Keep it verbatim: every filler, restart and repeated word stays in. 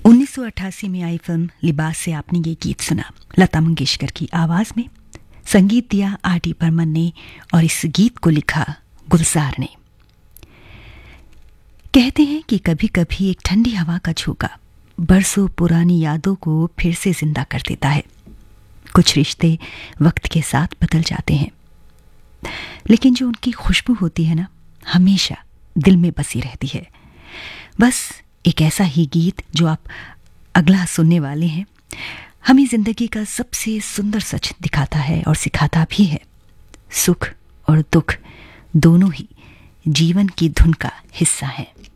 उन्नीस सौ अट्ठासी में आई फिल्म लिबास से आपने ये गीत सुना, लता मंगेशकर की आवाज में। संगीत दिया आर डी बर्मन ने और इस गीत को लिखा गुलजार ने। कहते हैं कि कभी कभी एक ठंडी हवा का झोंका बरसों पुरानी यादों को फिर से जिंदा कर देता है। कुछ रिश्ते वक्त के साथ बदल जाते हैं, लेकिन जो उनकी खुशबू होती है ना, हमेशा दिल में बसी रहती है। बस एक ऐसा ही गीत जो आप अगला सुनने वाले हैं हमें जिंदगी का सबसे सुंदर सच दिखाता है और सिखाता भी है। सुख और दुख दोनों ही जीवन की धुन का हिस्सा हैं।